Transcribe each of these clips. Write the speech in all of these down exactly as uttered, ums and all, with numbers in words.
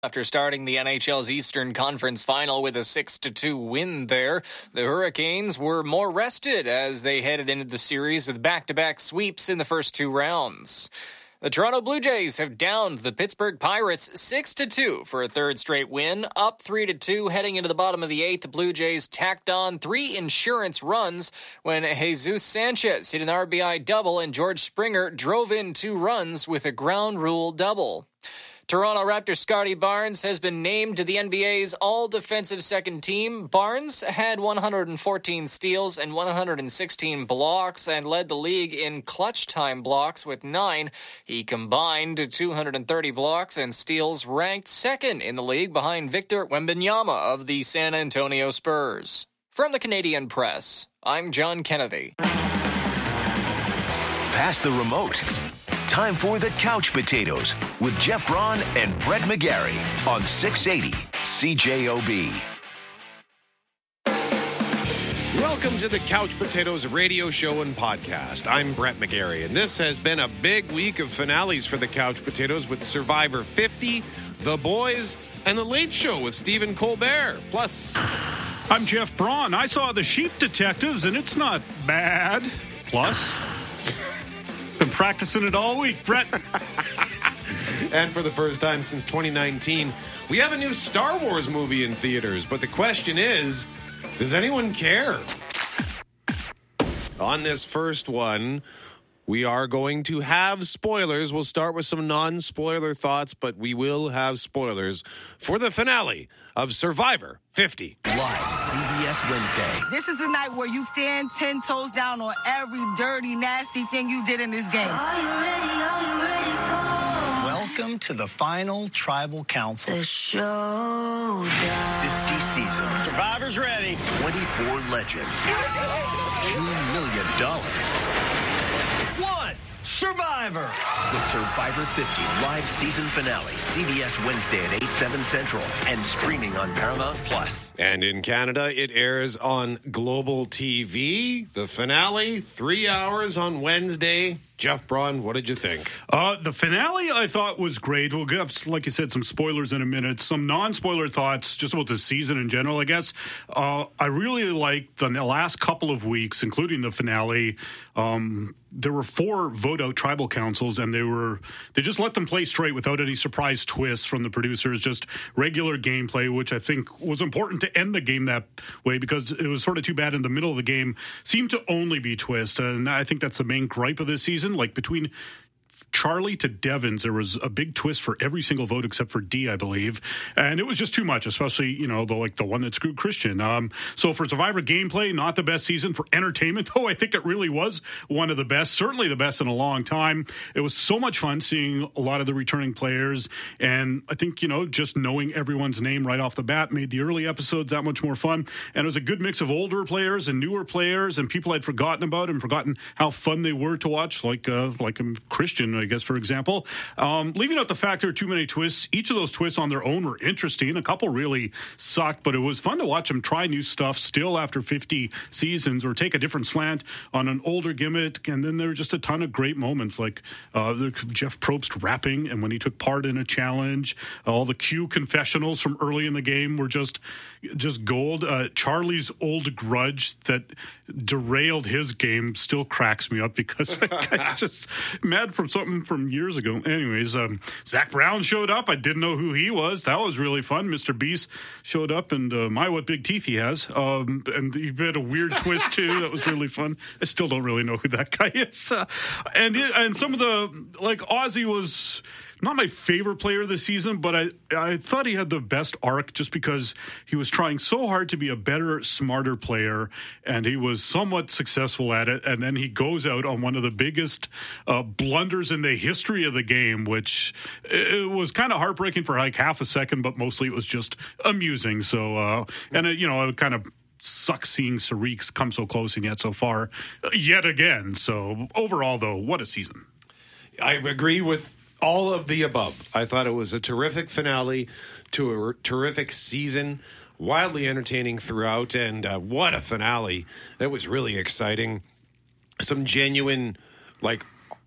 After starting the N H L's Eastern Conference Final with a six to two win there, the Hurricanes were more rested as they headed into the series with back-to-back sweeps in the first two rounds. The Toronto Blue Jays have downed the Pittsburgh Pirates six to two for a third straight win, up three to two heading into the bottom of the eighth. The Blue Jays tacked on three insurance runs when Jesus Sanchez hit an R B I double and George Springer drove in two runs with a ground rule double. Toronto Raptors Scotty Barnes has been named to the N B A's all-defensive second team. Barnes had one hundred fourteen steals and one hundred sixteen blocks and led the league in clutch time blocks with nine. He combined two hundred thirty blocks and steals, ranked second in the league behind Victor Wembanyama of the San Antonio Spurs. From the Canadian Press, I'm John Kennedy. Pass the remote. Time for the Couch Potatoes with Jeff Braun and Brett McGarry on six eighty C J O B. Welcome to the Couch Potatoes radio show and podcast. I'm Brett McGarry, and this has been a big week of finales for the Couch Potatoes with Survivor fifty, The Boys, and The Late Show with Stephen Colbert. Plus, I'm Jeff Braun. I saw The Sheep Detectives, and it's not bad. Plus, been practicing it all week, Brett. And for the first time since twenty nineteen, we have a new Star Wars movie in theaters. But the question is, does anyone care? On this first one, we are going to have spoilers. We'll start with some non-spoiler thoughts, but we will have spoilers for the finale of Survivor fifty. Live C B S Wednesday. This is the night where you stand ten toes down on every dirty, nasty thing you did in this game. Are you ready? Are you ready for? Welcome to the final Tribal Council. The showdown. fifty seasons. Survivor's ready. twenty-four legends. two million dollars. One Survivor. The Survivor fifty live season finale. C B S Wednesday at eight, seven Central. And streaming on Paramount Plus. And in Canada, it airs on Global T V. The finale, three hours on Wednesday. Jeff Braun, what did you think? Uh, the finale I thought was great. We'll give, like you said, some spoilers in a minute. Some non-spoiler thoughts just about the season in general, I guess. Uh, I really liked the last couple of weeks, including the finale. Um, there were four vote-out tribal councils, and they were they just let them play straight without any surprise twists from the producers, just regular gameplay, which I think was important to end the game that way because it was sort of too bad in the middle of the game. Seemed to only be twists, and I think that's the main gripe of this season. Like between Charlie to Devins, there was a big twist for every single vote except for D, I believe, and it was just too much, especially, you know, the like the one that screwed Christian. Um, so for Survivor gameplay, not the best season. For entertainment, though, I think it really was one of the best, certainly the best in a long time. It was so much fun seeing a lot of the returning players, and I think, you know, just knowing everyone's name right off the bat made the early episodes that much more fun. And it was a good mix of older players and newer players and people I'd forgotten about and forgotten how fun they were to watch, like uh, like um, Christian, I guess, for example. Um, leaving out the fact there were too many twists. Each of those twists on their own were interesting. A couple really sucked, but it was fun to watch them try new stuff still after fifty seasons or take a different slant on an older gimmick. And then there were just a ton of great moments, like uh, the Jeff Probst rapping and when he took part in a challenge. All the Q confessionals from early in the game were just just gold. Uh, Charlie's old grudge that derailed his game still cracks me up because it's just mad from something from years ago. Anyways, um, Zach Brown showed up. I didn't know who he was. That was really fun. Mister Beast showed up, and uh, my, what big teeth he has. Um, and he had a weird twist, too. That was really fun. I still don't really know who that guy is. Uh, and, it, and some of the, like, Ozzy was not my favorite player this season, but I, I thought he had the best arc just because he was trying so hard to be a better, smarter player, and he was somewhat successful at it. And then he goes out on one of the biggest uh, blunders in the history of the game, which it was kind of heartbreaking for like half a second, but mostly it was just amusing. So, uh, and it, you know, it kind of sucks seeing Sariq come so close and yet so far yet again. So overall, though, what a season. I agree with all of the above. I thought it was a terrific finale to a terrific season, wildly entertaining throughout, and uh, what a finale. That was really exciting. Some genuine, like,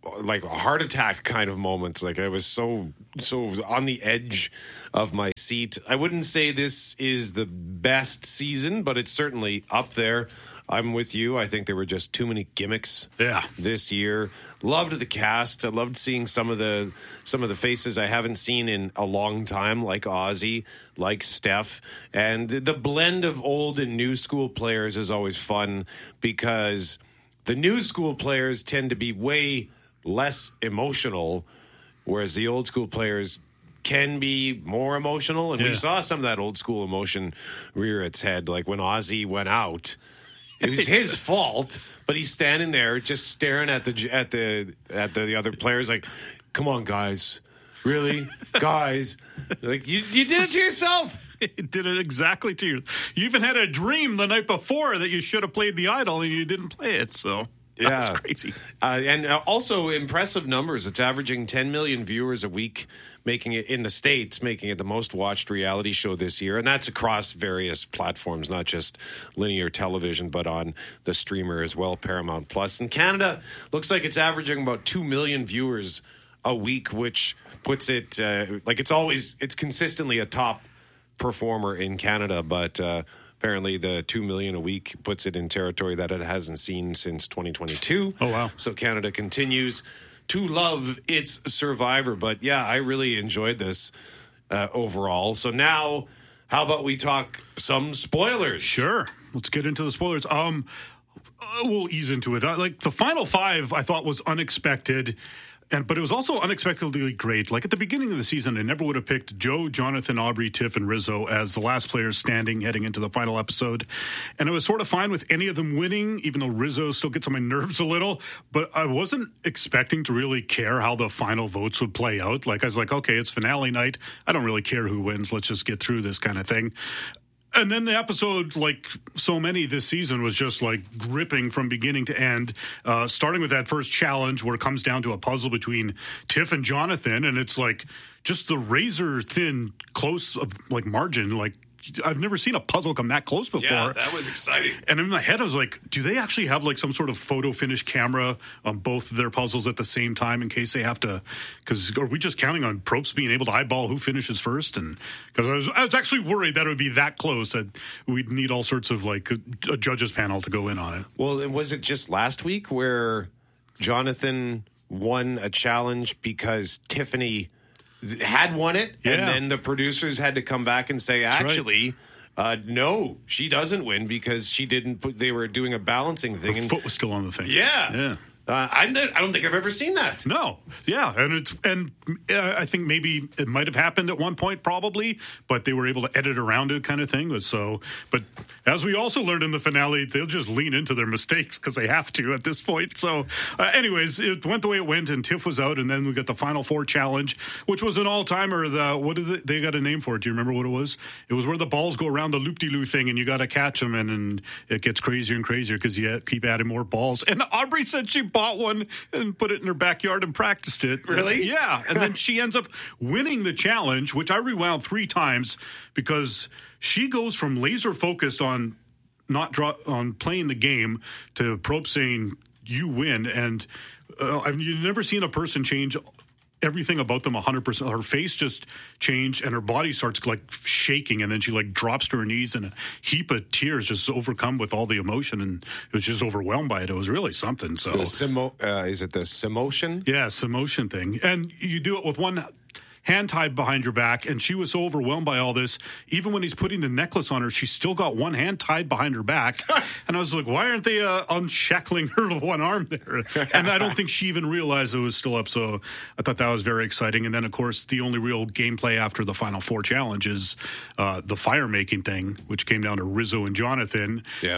like a heart attack kind of moments. Like I was so so on the edge of my seat. I wouldn't say this is the best season, but it's certainly up there. I'm with you. I think there were just too many gimmicks yeah. this year. Loved the cast. I loved seeing some of the some of the faces I haven't seen in a long time, like Ozzy, like Steph. And the blend of old and new school players is always fun because the new school players tend to be way less emotional, whereas the old school players can be more emotional. And yeah. we saw some of that old school emotion rear its head, like when Ozzy went out. It was his fault, but he's standing there just staring at the at the at the, the other players like, "Come on, guys, really, guys, like you you did it to yourself." You did it exactly to you. You even had a dream the night before that you should have played the Idol and you didn't play it. So that yeah, was crazy. Uh, and also impressive numbers. It's averaging ten million viewers a week, making it in the States, making it the most watched reality show this year. And that's across various platforms, not just linear television, but on the streamer as well, Paramount Plus. In Canada, looks like it's averaging about two million viewers a week, which puts it uh, like it's always, it's consistently a top performer in Canada, but uh, apparently the two million a week puts it in territory that it hasn't seen since twenty twenty-two. Oh, wow. So Canada continues to love its Survivor. But yeah, I really enjoyed this uh, overall. So now, how about we talk some spoilers? Sure. Let's get into the spoilers. Um, uh, we'll ease into it. Uh, like the final five, I thought was unexpected. And, but it was also unexpectedly great. Like at the beginning of the season, I never would have picked Joe, Jonathan, Aubrey, Tiff, and Rizzo as the last players standing heading into the final episode. And I was sort of fine with any of them winning, even though Rizzo still gets on my nerves a little. But I wasn't expecting to really care how the final votes would play out. Like I was like, okay, it's finale night. I don't really care who wins. Let's just get through this kind of thing. And then the episode, like so many this season, was just like gripping from beginning to end, uh, starting with that first challenge where it comes down to a puzzle between Tiff and Jonathan. And it's like just the razor thin, close of like margin. Like I've never seen a puzzle come that close before. Yeah, that was exciting. And in my head, I was like, do they actually have like some sort of photo finish camera on both of their puzzles at the same time in case they have to? Because are we just counting on Probst being able to eyeball who finishes first? And because I was, I was actually worried that it would be that close that we'd need all sorts of like a, a judges panel to go in on it. Well, was it just last week where Jonathan won a challenge because Tiffany had won it, yeah. and then the producers had to come back and say, actually, right. uh, no, she doesn't win because she didn't put, they were doing a balancing thing. Her and, foot was still on the thing. Yeah. Yeah. Uh, I, I don't think I've ever seen that. No, yeah, and it's and uh, I think maybe it might have happened at one point, probably, but they were able to edit around it, kind of thing. So, but as we also learned in the finale, they'll just lean into their mistakes because they have to at this point. So, uh, anyways, it went the way it went, and Tiff was out, and then we got the Final Four challenge, which was an all timer. The what is it? They got a name for it. Do you remember what it was? It was where the balls go around the loop de loo thing, and you got to catch them, and, and it gets crazier and crazier because you keep adding more balls. And Aubrey said she bought one and put it in her backyard and practiced it. Really? Yeah. And then she ends up winning the challenge, which I rewound three times because she goes from laser focused on not draw on playing the game to Probst saying you win. And uh, I've you've never seen a person change everything about them one hundred percent. Her face just changed and her body starts like shaking, and then she like drops to her knees and a heap of tears, just overcome with all the emotion, and it was just overwhelmed by it. It was really something. So The Simo, uh, is it the Simotion? yeah, it's emotion thing. And you do it with one hand tied behind your back, and she was so overwhelmed by all this. Even when he's putting the necklace on her, she's still got one hand tied behind her back. And I was like, why aren't they uh, unshackling her with one arm there? And I don't think she even realized it was still up. So I thought that was very exciting. And then, of course, the only real gameplay after the Final Four challenge is uh, the fire making thing, which came down to Rizzo and Jonathan. Yeah.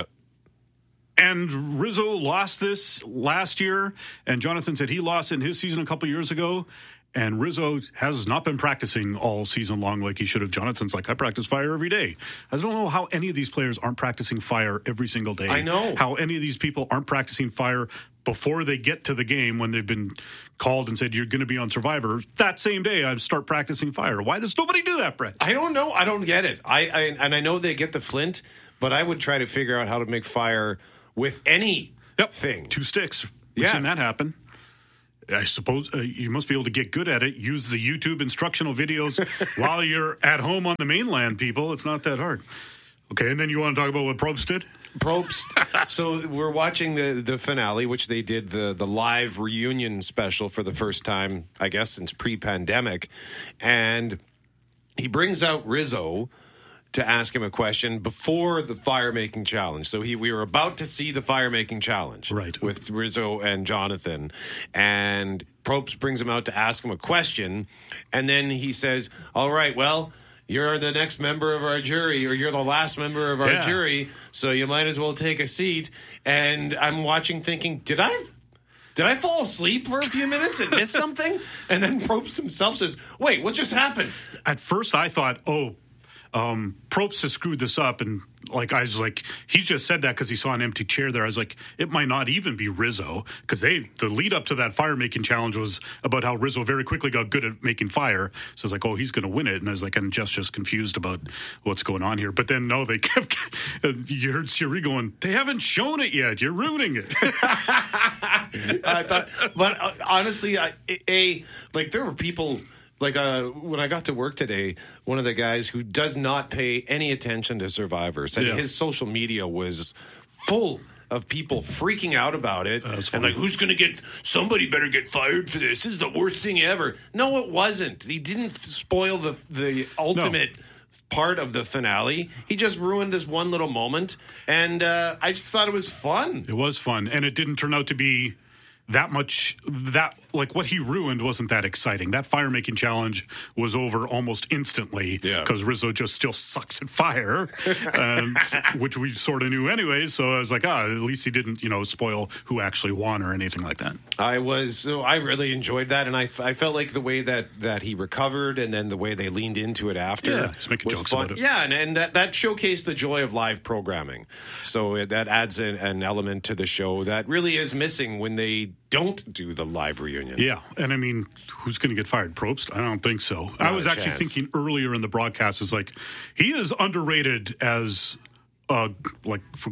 And Rizzo lost this last year, and Jonathan said he lost it in his season a couple years ago. And Rizzo has not been practicing all season long like he should have. Jonathan's like, I practice fire every day. I don't know how any of these players aren't practicing fire every single day. I know. How any of these people aren't practicing fire before they get to the game when they've been called and said, you're going to be on Survivor. That same day, I start practicing fire. Why does nobody do that, Brett? I don't know. I don't get it. I, I And I know they get the flint, but I would try to figure out how to make fire with any Yep. thing. Two sticks. We've Yeah. seen that happen. I suppose uh, you must be able to get good at it. Use the YouTube instructional videos while you're at home on the mainland, people. It's not that hard. Okay, and then you want to talk about what Probst did? Probst. So we're watching the, the finale, which they did the, the live reunion special for the first time, I guess, since pre-pandemic. And he brings out Rizzo to ask him a question before the fire-making challenge. So he we were about to see the fire-making challenge right. with Rizzo and Jonathan. And Probst brings him out to ask him a question. And then he says, all right, well, you're the next member of our jury, or you're the last member of our yeah. jury, so you might as well take a seat. And I'm watching thinking, did I did I fall asleep for a few minutes and miss something? And then Probst himself says, wait, what just happened? At first I thought, oh, um, Probst has screwed this up, and like I was like, he just said that because he saw an empty chair there. I was like, it might not even be Rizzo, because they the lead up to that fire making challenge was about how Rizzo very quickly got good at making fire. So I was like, oh, he's going to win it, and I was like, I'm just just confused about what's going on here. But then no, they kept. You heard Siri going, they haven't shown it yet. You're ruining it. I thought, but uh, honestly, I, a like there were people. Like, uh, when I got to work today, one of the guys who does not pay any attention to Survivor said yeah. his social media was full of people freaking out about it. And like, who's going to get, somebody better get fired for this. This is the worst thing ever. No, it wasn't. He didn't spoil the, the ultimate... No. part of the finale. He just ruined this one little moment. And uh, I just thought it was fun. It was fun. And it didn't turn out to be that much, that like what he ruined wasn't that exciting. That fire making challenge was over almost instantly because yeah. Rizzo just still sucks at fire, um, which we sort of knew anyway. So I was like, ah, at least he didn't, you know, spoil who actually won or anything like that. I was, so I really enjoyed that, and I, I felt like the way that, that he recovered, and then the way they leaned into it after, yeah, just making was jokes fun. about it. Yeah, and, and that, that showcased the joy of live programming. So it, that adds an, an element to the show that really is missing when they don't do the live reunion. Yeah, and I mean, who's going to get fired? Probst? I don't think so. Not I was actually chance. thinking earlier in the broadcast, it's like, he is underrated as, uh, like, for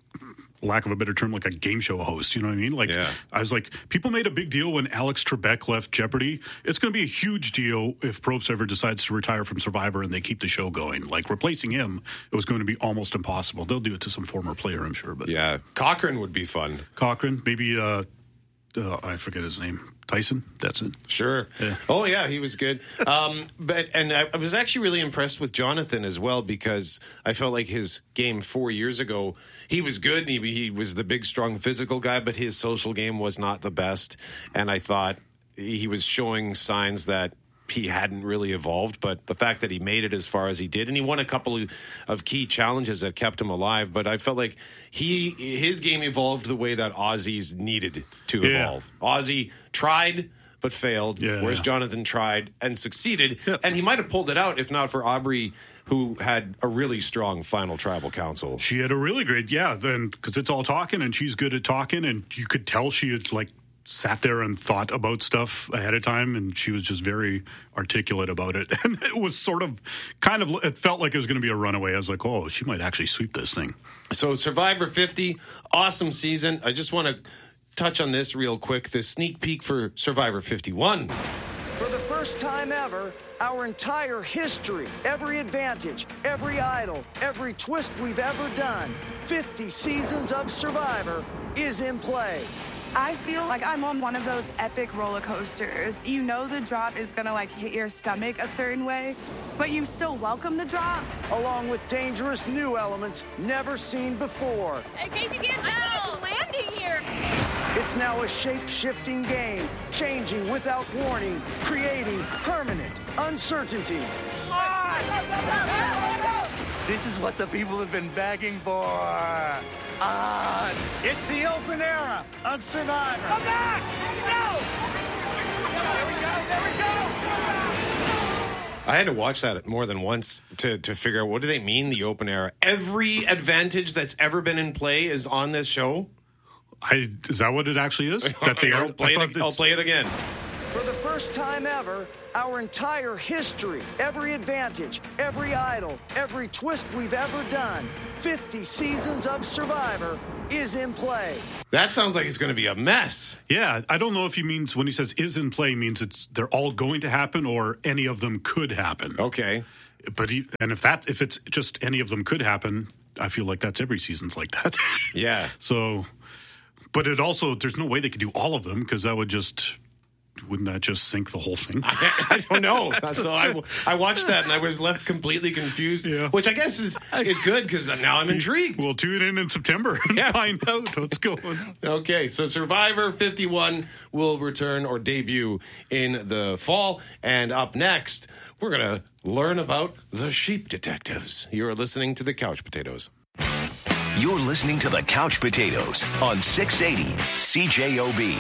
lack of a better term, like a game show host. You know what I mean? Like, yeah. I was like, people made a big deal when Alex Trebek left Jeopardy. It's going to be a huge deal if Probst ever decides to retire from Survivor and they keep the show going. Like, replacing him, it was going to be almost impossible. They'll do it to some former player, I'm sure. But yeah, Cochran would be fun. Cochran, maybe, uh, uh, I forget his name. Tyson, that's it. Sure. Yeah. Oh, yeah, he was good. Um, but and I, I was actually really impressed with Jonathan as well, because I felt like his game four years ago, he was good. He, he was the big, strong, physical guy, but his social game was not the best. And I thought he was showing signs that he hadn't really evolved, but the fact that he made it as far as he did, and he won a couple of key challenges that kept him alive, but I felt like he his game evolved the way that Ozzy's needed to yeah. evolve. Ozzy tried but failed, yeah, whereas yeah. Jonathan tried and succeeded, yeah. and he might have pulled it out if not for Aubrey, who had a really strong final tribal council. She had a really great, yeah, then because it's all talking, and she's good at talking, and you could tell she had, like, sat there and thought about stuff ahead of time, and she was just very articulate about it. And it was sort of, kind of, it felt like it was going to be a runaway. I was like, oh, she might actually sweep this thing. So Survivor fifty, awesome season. I just want to touch on this real quick, the sneak peek for Survivor fifty-one. For the first time ever, our entire history, every advantage, every idol, every twist we've ever done, fifty seasons of Survivor is in play. I feel like I'm on one of those epic roller coasters. You know the drop is gonna like hit your stomach a certain way, but you still welcome the drop. Along with dangerous new elements never seen before. In case you can't tell, it's landing here. It's now a shape-shifting game, changing without warning, creating permanent uncertainty. This is what the people have been begging for. Ah, it's the open era of Survivor. Come back! No! There we go, there we go! I had to watch that more than once to, to figure out, what do they mean, the open era? Every advantage that's ever been in play is on this show? I, is that what it actually is? That they are, I'll, play it, I'll play it again. For the first time ever, our entire history, every advantage, every idol, every twist we've ever done, fifty seasons of Survivor is in play. That sounds like it's going to be a mess. Yeah, I don't know if he means when he says is in play means it's they're all going to happen or any of them could happen. Okay. But he, and if that if it's just any of them could happen, I feel like that's every season's like that. Yeah. So, but it also there's no way they could do all of them because that would just wouldn't that just sink the whole thing? I, I don't know. So I, I watched that and I was left completely confused, yeah. which I guess is is good because now I'm intrigued. We'll tune in in September and yeah. find out what's going on. Okay, so Survivor fifty-one will return or debut in the fall. And up next, we're going to learn about the Sheep Detectives. You're listening to the Couch Potatoes. You're listening to the Couch Potatoes on six eighty C J O B.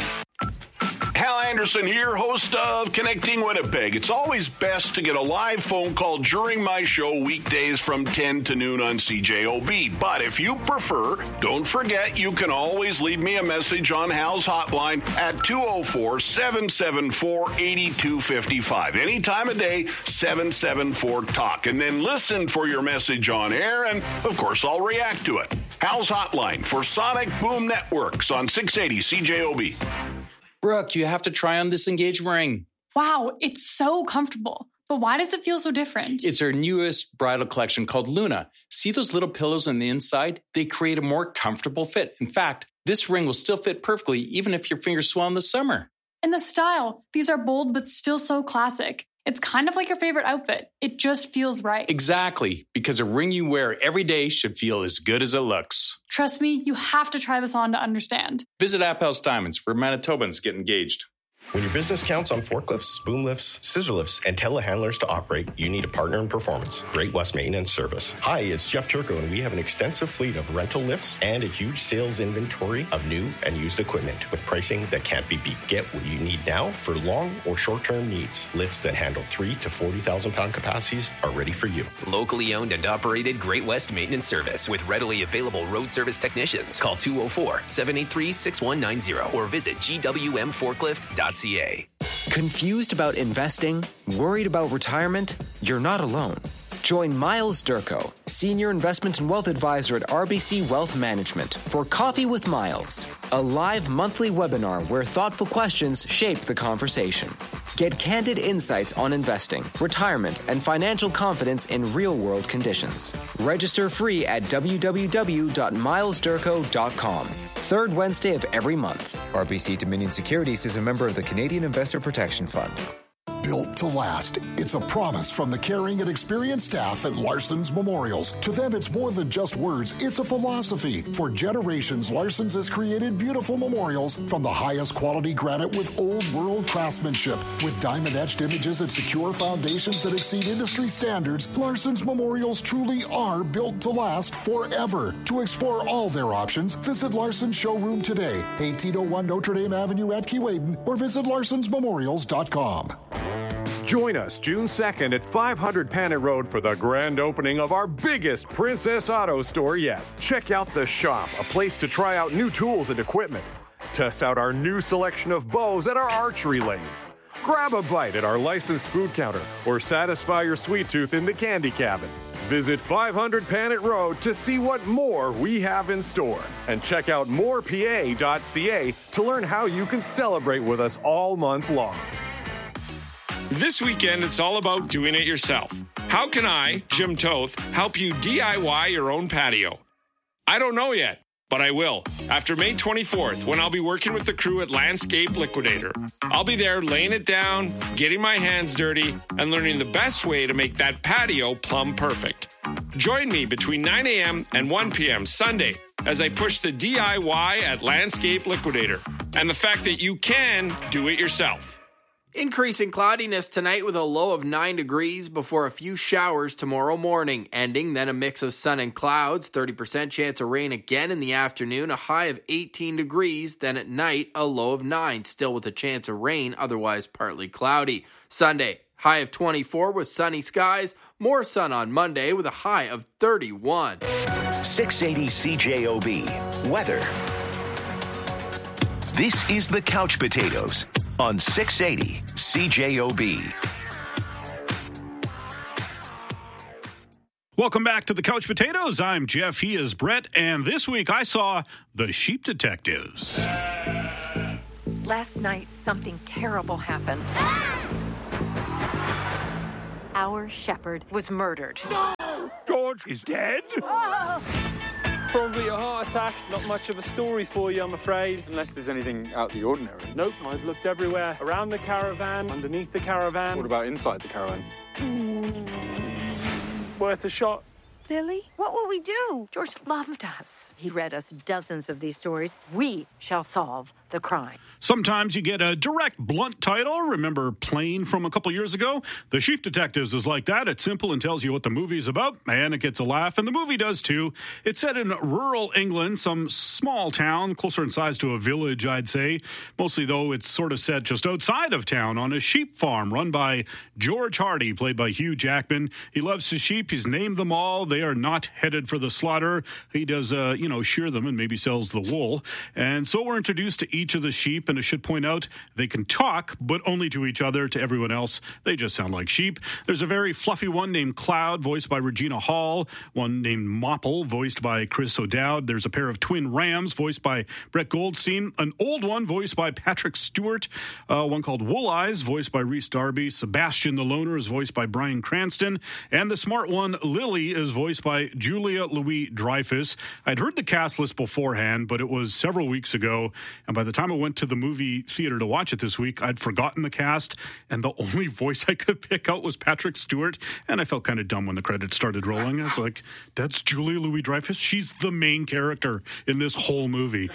Hal Anderson here, host of Connecting Winnipeg. It's always best to get a live phone call during my show weekdays from ten to noon on C J O B. But if you prefer, don't forget you can always leave me a message on Hal's hotline at two oh four, seven seven four, eight two five five. Any time of day, seven seven four talk. And then listen for your message on air, and of course I'll react to it. Hal's hotline for Sonic Boom Networks on six eighty C J O B. Brooke, you have to try on this engagement ring. Wow, it's so comfortable. But why does it feel so different? It's our newest bridal collection called Luna. See those little pillows on the inside? They create a more comfortable fit. In fact, this ring will still fit perfectly even if your fingers swell in the summer. And the style. These are bold but still so classic. It's kind of like your favorite outfit. It just feels right. Exactly, because a ring you wear every day should feel as good as it looks. Trust me, you have to try this on to understand. Visit Appel's Diamonds, where Manitobans get engaged. When your business counts on forklifts, boom lifts, scissor lifts, and telehandlers to operate, you need a partner in performance. Great West Maintenance Service. Hi, it's Jeff Turco, and we have an extensive fleet of rental lifts and a huge sales inventory of new and used equipment with pricing that can't be beat. Get what you need now for long or short-term needs. Lifts that handle three to forty thousand pound capacities are ready for you. Locally owned and operated Great West Maintenance Service with readily available road service technicians. Call two oh four, seven eight three, six one nine zero or visit G W M forklift dot C A. Confused about investing? Worried about retirement? You're not alone. Join Miles Durko, Senior Investment and Wealth Advisor at R B C Wealth Management, for Coffee with Miles, a live monthly webinar where thoughtful questions shape the conversation. Get candid insights on investing, retirement, and financial confidence in real-world conditions. Register free at w w w dot miles durko dot com. Third Wednesday of every month. R B C Dominion Securities is a member of the Canadian Investor Protection Fund. Built to last. It's a promise from the caring and experienced staff at Larson's Memorials. To them, it's more than just words. It's a philosophy. For generations, Larson's has created beautiful memorials from the highest quality granite with old-world craftsmanship. With diamond-etched images and secure foundations that exceed industry standards, Larson's Memorials truly are built to last forever. To explore all their options, visit Larson's showroom today, eighteen oh one Notre Dame Avenue at Keewaydin, or visit larsons memorials dot com. Join us June second at five hundred Panet Road for the grand opening of our biggest Princess Auto store yet. Check out The Shop, a place to try out new tools and equipment. Test out our new selection of bows at our archery lane. Grab a bite at our licensed food counter or satisfy your sweet tooth in the candy cabin. Visit five hundred Panet Road to see what more we have in store. And check out more p a dot c a to learn how you can celebrate with us all month long. This weekend, it's all about doing it yourself. How can I, Jim Toth, help you D I Y your own patio? I don't know yet, but I will. After May twenty-fourth, when I'll be working with the crew at Landscape Liquidator. I'll be there laying it down, getting my hands dirty, and learning the best way to make that patio plumb perfect. Join me between nine a.m. and one p.m. Sunday as I push the D I Y at Landscape Liquidator and the fact that you can do it yourself. Increasing cloudiness tonight with a low of nine degrees before a few showers tomorrow morning. Ending then a mix of sun and clouds, thirty percent chance of rain again in the afternoon, a high of eighteen degrees. Then at night, a low of nine, still with a chance of rain, otherwise partly cloudy. Sunday, high of twenty-four with sunny skies. More sun on Monday with a high of thirty-one. six eighty C J O B. Weather. This is the Couch Potatoes on six eighty C J O B. Welcome back to the Couch Potatoes. I'm Jeff. He is Brett. And this week I saw The Sheep Detectives. Last night, something terrible happened. Our shepherd was murdered. No! George is dead? Ah! Probably a heart attack. Not much of a story for you, I'm afraid. Unless there's anything out of the ordinary. Nope, I've looked everywhere. Around the caravan, underneath the caravan. What about inside the caravan? Mm, worth a shot. Lily, what will we do? George loved us. He read us dozens of these stories. We shall solve the crime. Sometimes you get a direct, blunt title. Remember Plane from a couple years ago? The Sheep Detectives is like that. It's simple and tells you what the movie's about, and it gets a laugh, and the movie does too. It's set in rural England, some small town, closer in size to a village, I'd say. Mostly, though, it's sort of set just outside of town on a sheep farm run by George Hardy, played by Hugh Jackman. He loves his sheep. He's named them all. They are not headed for the slaughter. He does, uh, you know, shear them and maybe sells the wool. And so we're introduced to each of the sheep, and I should point out they can talk, but only to each other. To everyone else, they just sound like sheep. There's a very fluffy one named Cloud, voiced by Regina Hall, one named Mopple, voiced by Chris O'Dowd. There's a pair of twin rams, voiced by Brett Goldstein, an old one, voiced by Patrick Stewart, uh, one called Wool Eyes, voiced by Rhys Darby. Sebastian the Loner is voiced by Bryan Cranston, and the smart one, Lily, is voiced by Julia Louis-Dreyfus. I'd heard the cast list beforehand, but it was several weeks ago, and by the time I went to the movie theater to watch it this week, I'd forgotten the cast, and the only voice I could pick out was Patrick Stewart, and I felt kind of dumb when the credits started rolling. I was like, that's Julia Louis-Dreyfus? She's the main character in this whole movie.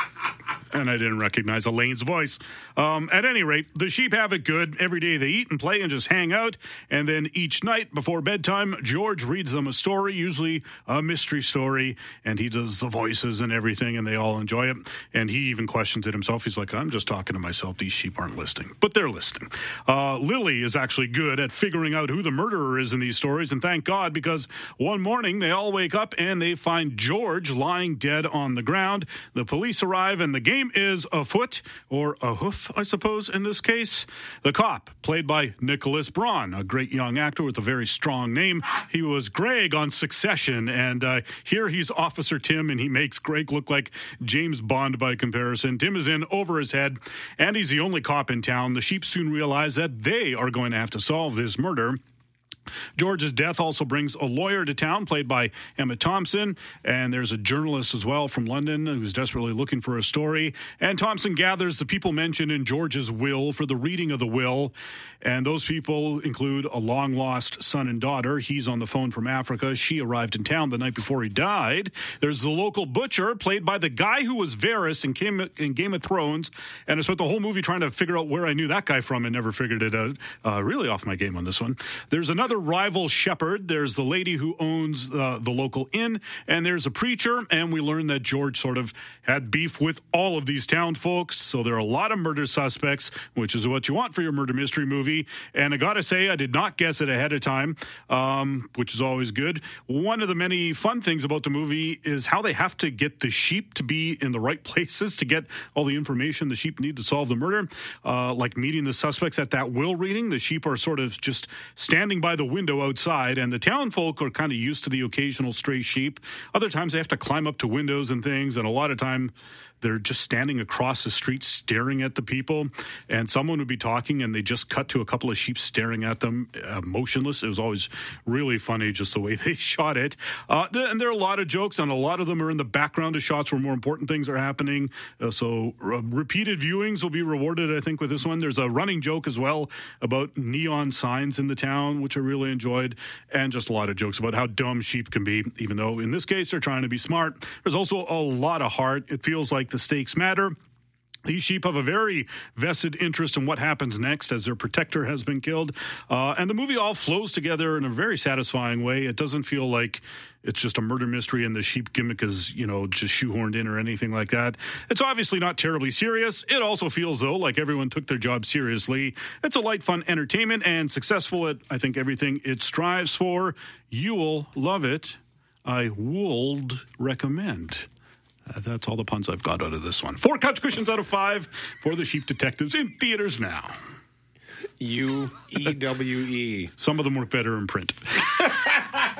And I didn't recognize Elaine's voice. Um, at any rate, the sheep have it good. Every day they eat and play and just hang out. And then each night before bedtime, George reads them a story, usually a mystery story. And he does the voices and everything, and they all enjoy it. And he even questions it himself. He's like, I'm just talking to myself. These sheep aren't listening. But they're listening. Uh, Lily is actually good at figuring out who the murderer is in these stories. And thank God, because one morning they all wake up and they find George lying dead on the ground. The police arrive and the game is afoot, or a hoof, I suppose, in this case. The cop, played by Nicholas Braun, a great young actor with a very strong name. He was Greg on Succession, and uh, here he's Officer Tim, and he makes Greg look like James Bond by comparison. Tim is in over his head, and he's the only cop in town. The sheep soon realize that they are going to have to solve this murder. George's death also brings a lawyer to town, played by Emma Thompson, and there's a journalist as well from London who's desperately looking for a story. And Thompson gathers the people mentioned in George's will for the reading of the will, and those people include a long-lost son and daughter. He's on the phone from Africa. She arrived in town the night before he died. There's the local butcher, played by the guy who was Varys in Game, in Game of Thrones, and I spent the whole movie trying to figure out where I knew that guy from and never figured it out. Uh, really off my game on this one. There's another rival shepherd. There's the lady who owns uh, the local inn, and there's a preacher, and we learn that George sort of had beef with all of these town folks, so there are a lot of murder suspects, which is what you want for your murder mystery movie. And I gotta say, I did not guess it ahead of time, um, which is always good. One of the many fun things about the movie is how they have to get the sheep to be in the right places to get all the information the sheep need to solve the murder, uh, like meeting the suspects at that will reading. The sheep are sort of just standing by the window outside, and the town folk are kind of used to the occasional stray sheep. Other times they have to climb up to windows and things, and a lot of time they're just standing across the street staring at the people, and someone would be talking and they just cut to a couple of sheep staring at them, uh, motionless. It was always really funny just the way they shot it. Uh, th- and there are a lot of jokes, and a lot of them are in the background of shots where more important things are happening. Uh, so uh, repeated viewings will be rewarded, I think, with this one. There's a running joke as well about neon signs in the town, which I really enjoyed, and just a lot of jokes about how dumb sheep can be, even though in this case they're trying to be smart. There's also a lot of heart. It feels like the stakes matter. These sheep have a very vested interest in what happens next as their protector has been killed. Uh, and the movie all flows together in a very satisfying way. It doesn't feel like it's just a murder mystery and the sheep gimmick is, you know, just shoehorned in or anything like that. It's obviously not terribly serious. It also feels, though, like everyone took their job seriously. It's a light, fun entertainment and successful at, I think, everything it strives for. You will love it. I would recommend. Uh, that's all the puns I've got out of this one. Four couch cushions out of five for The Sheep Detectives in theaters now. U E W E. Some of them work better in print.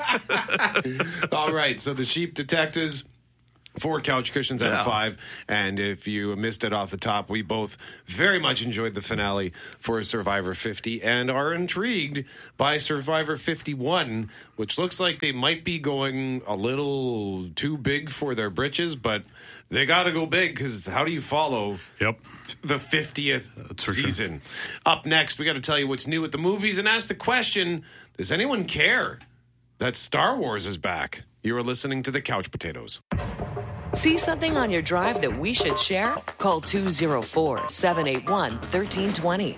All right, so the Sheep Detectives, four couch cushions out Yeah. of five. And if you missed it off the top, we both very much enjoyed the finale for Survivor fifty and are intrigued by Survivor fifty-one, which looks like they might be going a little too big for their britches, but they got to go big because how do you follow yep. the fiftieth for season? Up next, we got to tell you what's new at the movies and ask the question, does anyone care that Star Wars is back? You are listening to The Couch Potatoes. See something on your drive that we should share? Call two oh four, seven eight one, one three two zero.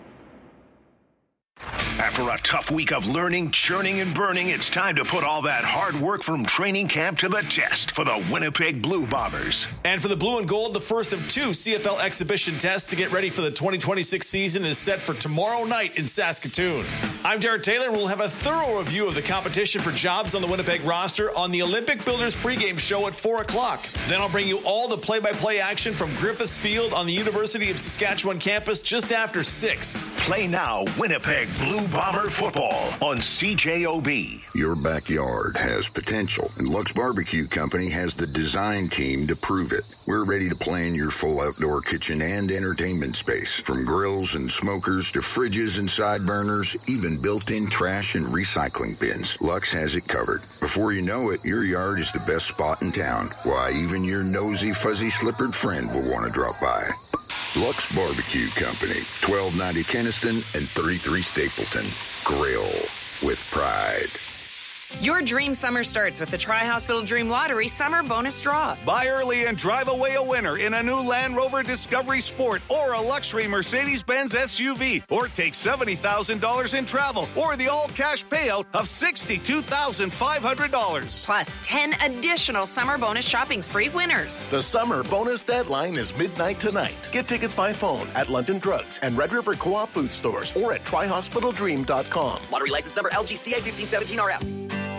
After a tough week of learning, churning, and burning, it's time to put all that hard work from training camp to the test for the Winnipeg Blue Bombers. And for the Blue and Gold, the first of two C F L exhibition tests to get ready for the twenty twenty-six season is set for tomorrow night in Saskatoon. I'm Jared Taylor, and we'll have a thorough review of the competition for jobs on the Winnipeg roster on the Olympic Builders pregame show at four o'clock. Then I'll bring you all the play-by-play action from Griffiths Field on the University of Saskatchewan campus just after six. Play now, Winnipeg Blue Bomber football on C J O B. Your backyard has potential, and Lux Barbecue Company has the design team to prove it. We're ready to plan your full outdoor kitchen and entertainment space, from grills and smokers to fridges and side burners, even built-in trash and recycling bins. Lux has it covered. Before you know it, your yard is the best spot in town. Why, even your nosy, fuzzy-slippered friend will want to drop by. Lux Barbecue Company, twelve ninety Keniston and thirty-three Stapleton. Grill with pride. Your dream summer starts with the Tri-Hospital Dream Lottery Summer Bonus Draw. Buy early and drive away a winner in a new Land Rover Discovery Sport or a luxury Mercedes-Benz S U V, or take seventy thousand dollars in travel or the all-cash payout of sixty-two thousand five hundred dollars. Plus ten additional summer bonus shopping spree winners. The summer bonus deadline is midnight tonight. Get tickets by phone at London Drugs and Red River Co-op food stores or at tri hospital dream dot com. Lottery license number L G C A fifteen seventeen R F.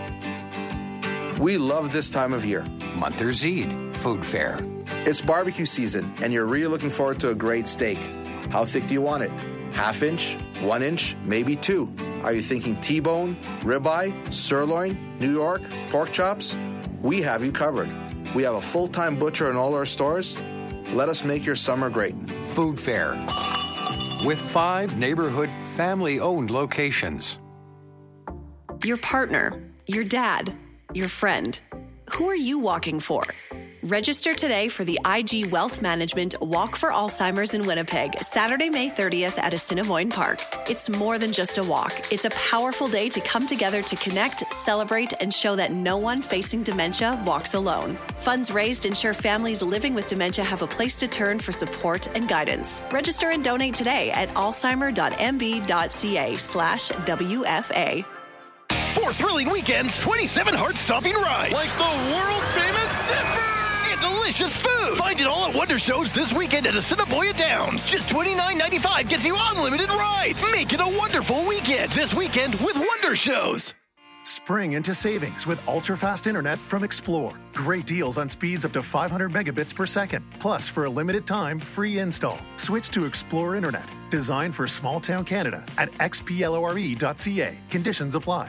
We love this time of year. Monthers Eid Food Fair. It's barbecue season, and you're really looking forward to a great steak. How thick do you want it? Half inch? One inch? Maybe two? Are you thinking T-bone, ribeye, sirloin, New York, pork chops? We have you covered. We have a full-time butcher in all our stores. Let us make your summer great. Food Fair. With five neighborhood family-owned locations. Your partner, your dad, your friend. Who are you walking for? Register today for the I G Wealth Management Walk for Alzheimer's in Winnipeg, Saturday, May thirtieth at Assiniboine Park. It's more than just a walk. It's a powerful day to come together to connect, celebrate, and show that no one facing dementia walks alone. Funds raised ensure families living with dementia have a place to turn for support and guidance. Register and donate today at alzheimer.mb.ca slash WFA. Four thrilling weekends, twenty-seven heart-stopping rides. Like the world-famous Zipper! And delicious food. Find it all at Wonder Shows this weekend at Assiniboia Downs. Just twenty-nine ninety-five gets you unlimited rides. Make it a wonderful weekend this weekend with Wonder Shows. Spring into savings with ultra-fast internet from Explore. Great deals on speeds up to five hundred megabits per second. Plus, for a limited time, free install. Switch to Explore Internet. Designed for small-town Canada at x p l o r e dot c a. Conditions apply.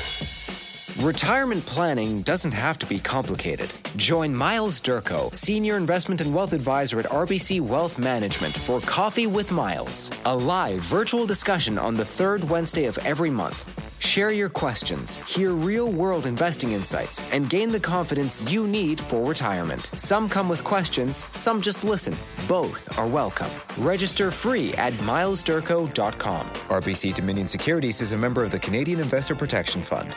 Retirement planning doesn't have to be complicated. Join Miles Durko, Senior Investment and Wealth Advisor at R B C Wealth Management for Coffee with Miles, a live virtual discussion on the third Wednesday of every month. Share your questions, hear real-world investing insights, and gain the confidence you need for retirement. Some come with questions, some just listen. Both are welcome. Register free at miles durko dot com. R B C Dominion Securities is a member of the Canadian Investor Protection Fund.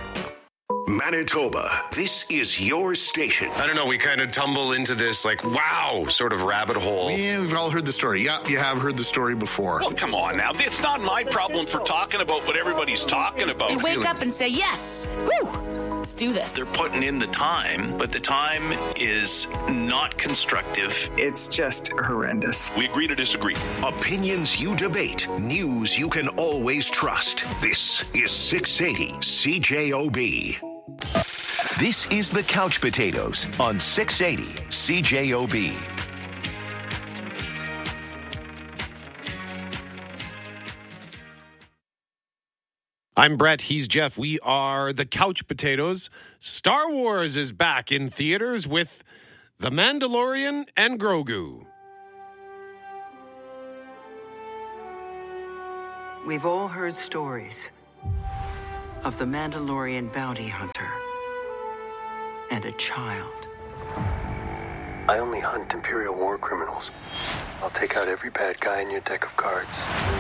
Manitoba, this is your station. I don't know, we kind of tumble into this, like, wow, sort of rabbit hole. Yeah, we've all heard the story. Yeah, you have heard the story before. Well, come on now. It's not my problem for talking about what everybody's talking about. You wake up and say, yes, woo, let's do this. They're putting in the time, but the time is not constructive. It's just horrendous. We agree to disagree. Opinions you debate, news you can always trust. This is six eighty C J O B. This is the Couch Potatoes on six eighty C J O B. I'm Brett. He's Jeff. We are the Couch Potatoes. Star Wars is back in theaters with The Mandalorian and Grogu. We've all heard stories of the Mandalorian bounty hunter and a child. I only hunt Imperial war criminals. I'll take out every bad guy in your deck of cards.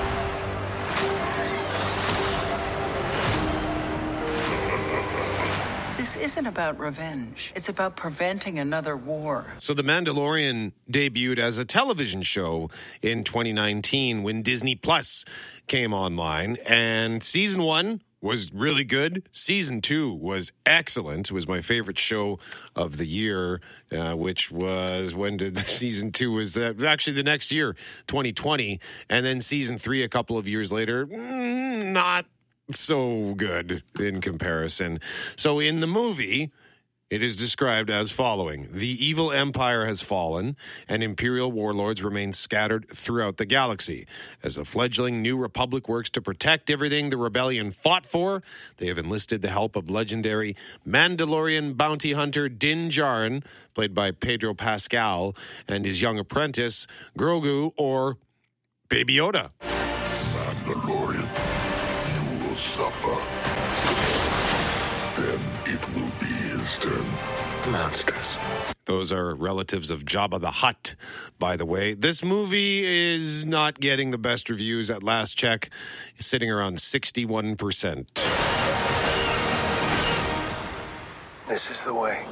This isn't about revenge. It's about preventing another war. So The Mandalorian debuted as a television show in twenty nineteen when Disney Plus came online, and season one was really good. Season two was excellent. It was my favorite show of the year, uh, which was, when did season two was uh, actually the next year, twenty twenty. And then season three, a couple of years later, mm, not so good in comparison. So in the movie, it is described as following. The evil empire has fallen, and Imperial warlords remain scattered throughout the galaxy. As the fledgling New Republic works to protect everything the rebellion fought for, they have enlisted the help of legendary Mandalorian bounty hunter Din Djarin, played by Pedro Pascal, and his young apprentice, Grogu, or Baby Yoda. Mandalorian, you will suffer. Then it will be his turn. Monsters. Those are relatives of Jabba the Hutt, by the way. This movie is not getting the best reviews at last check. It's sitting around sixty-one percent. This is the way.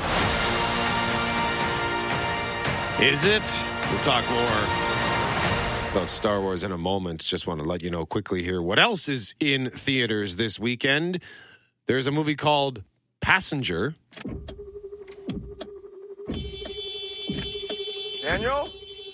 Is it? We'll talk more about Star Wars in a moment. Just want to let you know quickly here what else is in theaters this weekend. There's a movie called Passenger. Daniel?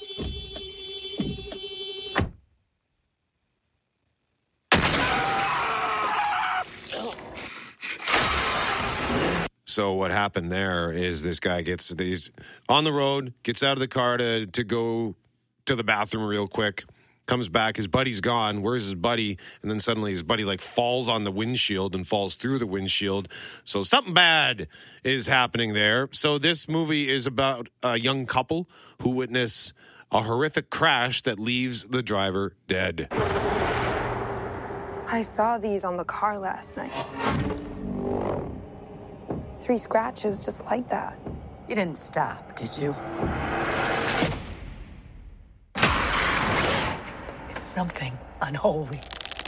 So what happened there is this guy gets these on the road, gets out of the car to, to go to the bathroom real quick, comes back, his buddy's gone. Where's his buddy? And then suddenly his buddy like falls on the windshield and falls through the windshield. So something bad is happening there. So this movie is about a young couple who witness a horrific crash that leaves the driver dead. I saw these on the car last night. Three scratches just like that. You didn't stop, did you? It's something unholy.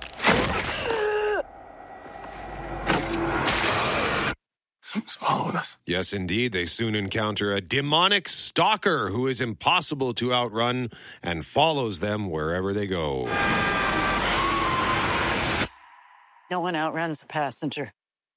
Something's following us. Yes, indeed. They soon encounter a demonic stalker who is impossible to outrun and follows them wherever they go. No one outruns a passenger.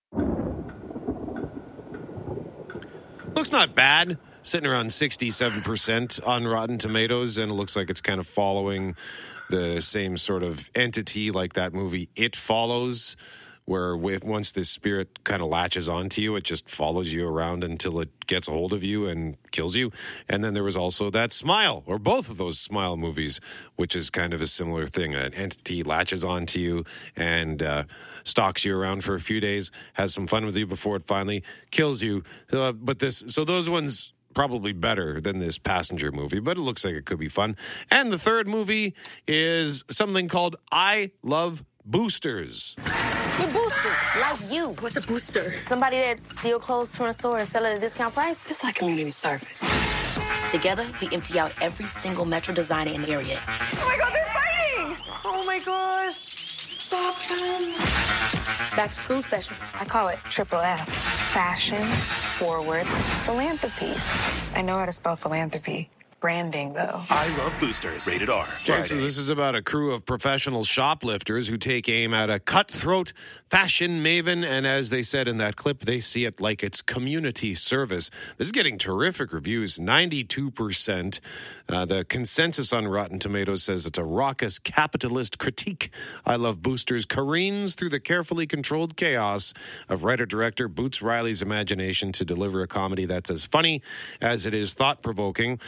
Looks not bad. Sitting around sixty-seven percent on Rotten Tomatoes, and it looks like it's kind of following the same sort of entity like that movie It Follows, where with, once this spirit kind of latches onto you, it just follows you around until it gets a hold of you and kills you. And then there was also that Smile, or both of those Smile movies, which is kind of a similar thing. An entity latches onto you and uh, stalks you around for a few days, has some fun with you before it finally kills you. Uh, but this, so those ones probably better than this Passenger movie, but it looks like it could be fun. And the third movie is something called I Love Boosters. They're boosters, like you. What's a booster? Somebody that steals clothes from a store and sell it at a discount price. It's like community service. Together, we empty out every single Metro designer in the area. Oh my God, they're fighting! Oh my gosh, stop them! Back to school special. I call it triple F. Fashion, forward, philanthropy. I know how to spell philanthropy. Branding, though. I Love Boosters. Rated R. Okay, so this is about a crew of professional shoplifters who take aim at a cutthroat fashion maven, and as they said in that clip, they see it like it's community service. This is getting terrific reviews, ninety-two percent. Uh, the consensus on Rotten Tomatoes says it's a raucous capitalist critique. I Love Boosters careens through the carefully controlled chaos of writer-director Boots Riley's imagination to deliver a comedy that's as funny as it is thought-provoking, and it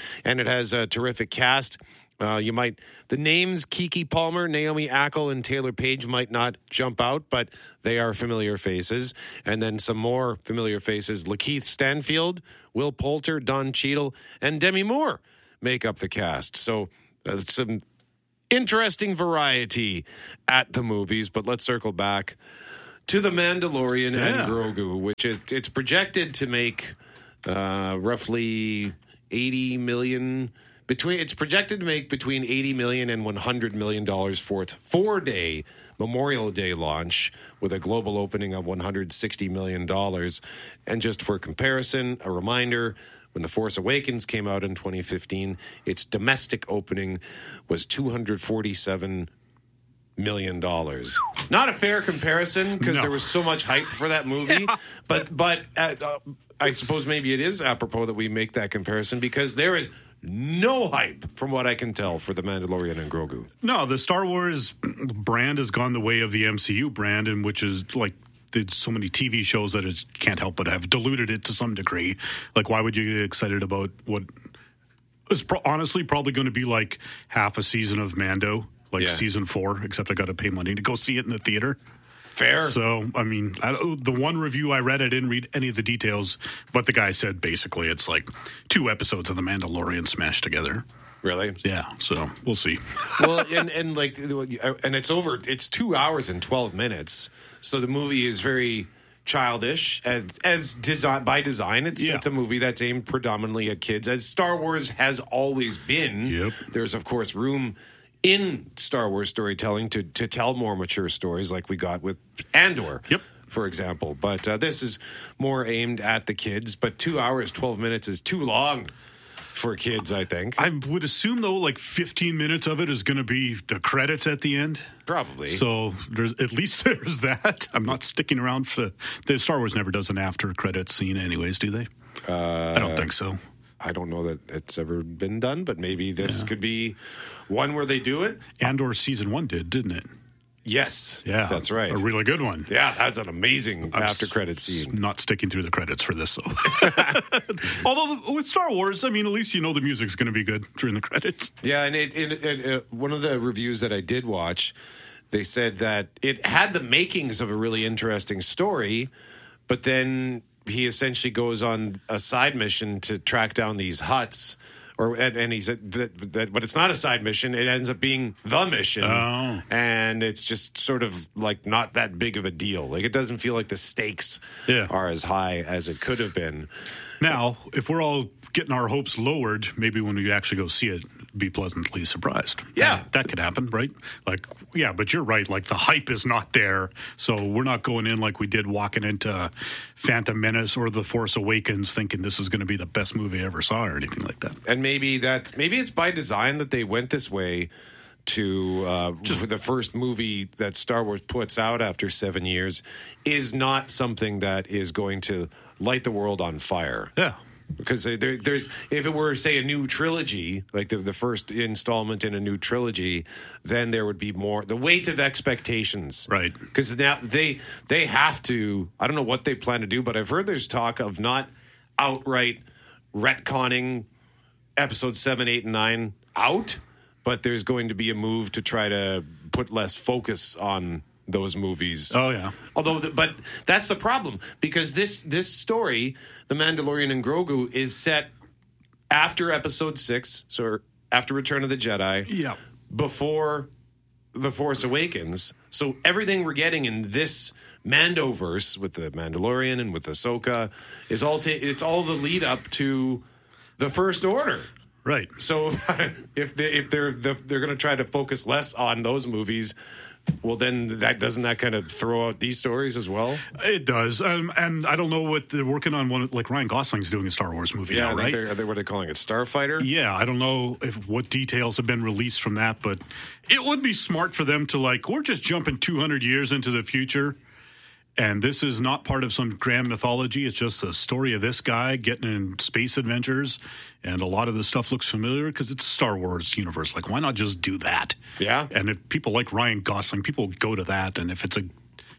it has a terrific cast. Uh, you might the names Keke Palmer, Naomi Ackel, and Taylor Page might not jump out, but they are familiar faces. And then some more familiar faces: Lakeith Stanfield, Will Poulter, Don Cheadle, and Demi Moore make up the cast. So uh, some interesting variety at the movies. But let's circle back to The Mandalorian yeah. and Grogu, which it, it's projected to make uh, roughly eighty million. Between it's projected to make between eighty million and one hundred million dollars for its four-day Memorial Day launch, with a global opening of one hundred sixty million dollars. And just for comparison, a reminder: when The Force Awakens came out in twenty fifteen, its domestic opening was two hundred forty-seven million dollars. Not a fair comparison because No. there was so much hype for that movie, Yeah. but but uh, uh, I suppose maybe it is apropos that we make that comparison, because there is no hype, from what I can tell, for The Mandalorian and Grogu. No, the Star Wars brand has gone the way of the M C U brand, and which is like there's so many T V shows that it can't help but have diluted it to some degree. Like, why would you get excited about what is pro- honestly probably going to be like half a season of Mando, like Yeah. season four, except I got to pay money to go see it in the theater. Fair. So, I mean, I, the one review I read, I didn't read any of the details, but the guy said basically it's like two episodes of The Mandalorian smashed together. Really? Yeah, so we'll see. Well, and, and like, and it's over, it's two hours and twelve minutes. So the movie is very childish as, as design by design. It's, Yeah. it's a movie that's aimed predominantly at kids, as Star Wars has always been. Yep. There's, of course, room in Star Wars storytelling to, to tell more mature stories, like we got with Andor. Yep. For example. But uh, this is more aimed at the kids. But two hours, twelve minutes is too long for kids, I think. I would assume, though, like fifteen minutes of it is going to be the credits at the end. Probably. So there's at least there's that. I'm not sticking around for the Star Wars never does an after credits scene, anyways, do they? Uh, I don't think so. I don't know that it's ever been done, but maybe this yeah. could be one where they do it. Andor season one did, didn't it? Yes. Yeah. That's right. A really good one. Yeah, that's an amazing I'm after credit scene. Not sticking through the credits for this, though. Although with Star Wars, I mean, at least you know the music's going to be good during the credits. Yeah, and it, it, it, it, one of the reviews that I did watch, they said that it had the makings of a really interesting story, but then he essentially goes on a side mission to track down these Hutts, or and, and he said that, that, but it's not a side mission. It ends up being the mission, oh. and it's just sort of like not that big of a deal. Like, it doesn't feel like the stakes yeah. are as high as it could have been. Now, if we're all getting our hopes lowered, maybe when we actually go see it, be pleasantly surprised. Yeah. That, that could happen, right? Like, yeah, but you're right. Like, the hype is not there. So we're not going in like we did walking into Phantom Menace or The Force Awakens thinking this is going to be the best movie I ever saw or anything like that. And maybe that's, maybe it's by design that they went this way to uh, Just, for the first movie that Star Wars puts out after seven years is not something that is going to light the world on fire. Yeah. Because there, there's, if it were, say, a new trilogy, like the, the first installment in a new trilogy, then there would be more the weight of expectations, right? Because now they they have to. I don't know what they plan to do, but I've heard there's talk of not outright retconning episodes seven, eight, and nine out, but there's going to be a move to try to put less focus on those movies. Oh yeah. Although, the, but that's the problem, because this this story, The Mandalorian and Grogu, is set after Episode Six, so after Return of the Jedi. Yeah. Before The Force Awakens. So everything we're getting in this Mandoverse with the Mandalorian and with Ahsoka is all ta- it's all the lead up to the First Order. Right. So if they if they're they're going to try to focus less on those movies, well, then that doesn't that kind of throw out these stories as well? It does, um, and I don't know what they're working on. One like Ryan Gosling's doing a Star Wars movie yeah, now, I think right? They're, are they, what are they calling it? Starfighter? Yeah, I don't know if what details have been released from that, but it would be smart for them to like we're just jumping two hundred years into the future. And this is not part of some grand mythology. It's just the story of this guy getting in space adventures. And a lot of the stuff looks familiar because it's a Star Wars universe. Like, why not just do that? Yeah. And if people like Ryan Gosling, people go to that. And if it's a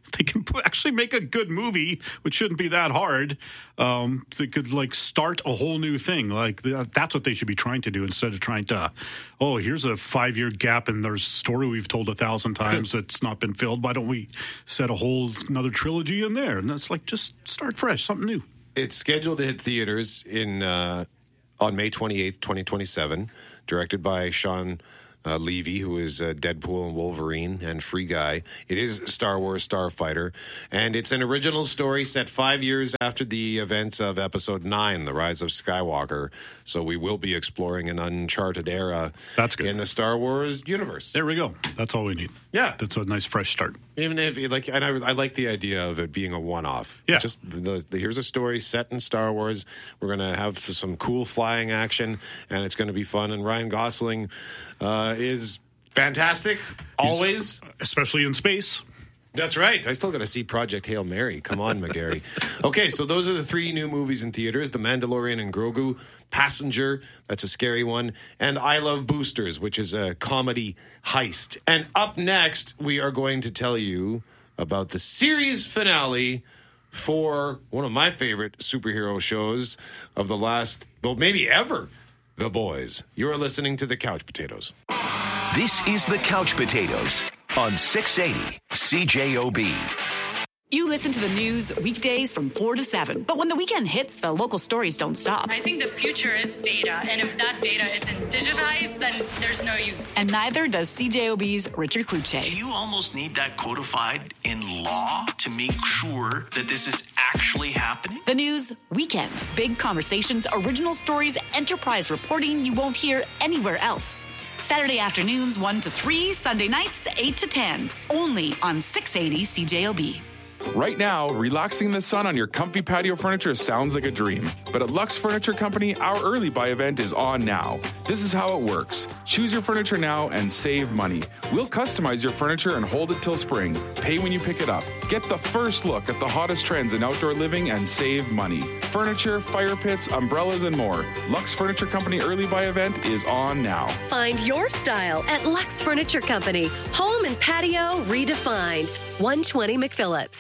they can actually make a good movie, which shouldn't be that hard. Um, they could like start a whole new thing. Like that's what they should be trying to do instead of trying to, oh, here's a five-year gap in their story we've told a thousand times that's not been filled. Why don't we set a whole another trilogy in there? And that's like, just start fresh, something new. It's scheduled to hit theaters in uh, on May twenty-eighth, twenty twenty-seven, directed by Sean Uh, Levy, who is uh, Deadpool and Wolverine and Free Guy. It is Star Wars Starfighter, and it's an original story set five years after the events of Episode nine, The Rise of Skywalker. So we will be exploring an uncharted era That's good. in the Star Wars universe. There we go. That's all we need. Yeah. That's a nice fresh start. Even if, like, and I, I like the idea of it being a one-off. Yeah. Just, the, the, here's a story set in Star Wars. We're going to have some cool flying action, and it's going to be fun. And Ryan Gosling uh, is fantastic, always. He's, especially in space. That's right. I still got to see Project Hail Mary. Come on, McGarry. Okay, so those are the three new movies in theaters: The Mandalorian and Grogu, Passenger, that's a scary one, and I Love Boosters, which is a comedy heist. And up next, we are going to tell you about the series finale for one of my favorite superhero shows of the last, well, maybe ever, The Boys. You're listening to The Couch Potatoes. This is The Couch Potatoes on six eighty C J O B. You listen to the news weekdays from four to seven, but when the weekend hits, the local stories don't stop. I think the future is data, and if that data isn't digitized, then there's no use. And neither does C J O B's Richard Kluche. Do you almost need that codified in law to make sure that this is actually happening? The news weekend. Big conversations, original stories, enterprise reporting you won't hear anywhere else. Saturday afternoons one to three, Sunday nights eight to ten. Only on six eighty C J O B. Right now, relaxing in the sun on your comfy patio furniture sounds like a dream. But at Lux Furniture Company, our early buy event is on now. This is how it works. Choose your furniture now and save money. We'll customize your furniture and hold it till spring. Pay when you pick it up. Get the first look at the hottest trends in outdoor living and save money. Furniture, fire pits, umbrellas, and more. Lux Furniture Company early buy event is on now. Find your style at Lux Furniture Company. Home and patio redefined. one twenty McPhillips.